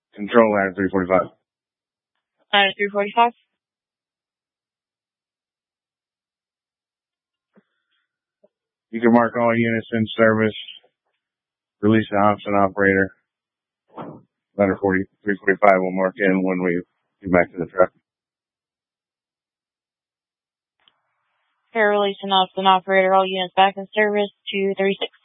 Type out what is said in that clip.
Control ladder 345. Ladder 345. You can mark all units in service. Release the Hobson operator. Ladder 345 will mark in when we get back to the truck. Fair release and Hobson operator, all units back in service 236.